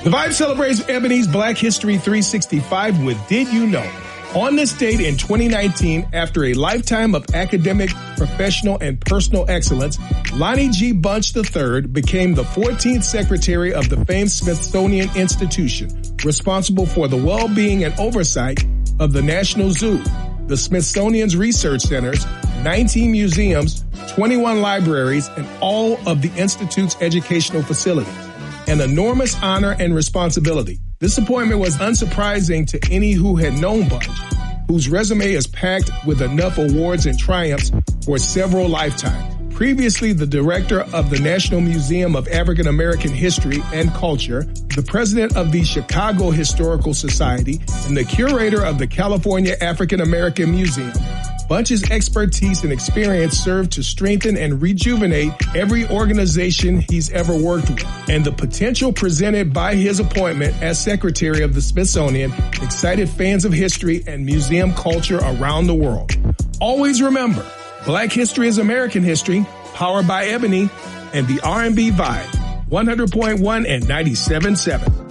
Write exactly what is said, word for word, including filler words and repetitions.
The Vibe celebrates Ebony's Black History three sixty-five with Did You Know? On this date in twenty nineteen, after a lifetime of academic, professional, and personal excellence, Lonnie G. Bunch the third became the fourteenth Secretary of the famed Smithsonian Institution, responsible for the well-being and oversight of the National Zoo, the Smithsonian's research centers, nineteen museums, twenty-one libraries, and all of the Institute's educational facilities. An enormous honor and responsibility. This appointment was unsurprising to any who had known Bunch, whose resume is packed with enough awards and triumphs for several lifetimes. Previously the director of the National Museum of African American History and Culture, the president of the Chicago Historical Society, and the curator of the California African American Museum, Bunch's expertise and experience served to strengthen and rejuvenate every organization he's ever worked with. And the potential presented by his appointment as Secretary of the Smithsonian excited fans of history and museum culture around the world. Always remember, Black history is American history, powered by Ebony and the R and B Vibe, one hundred point one and ninety-seven point seven.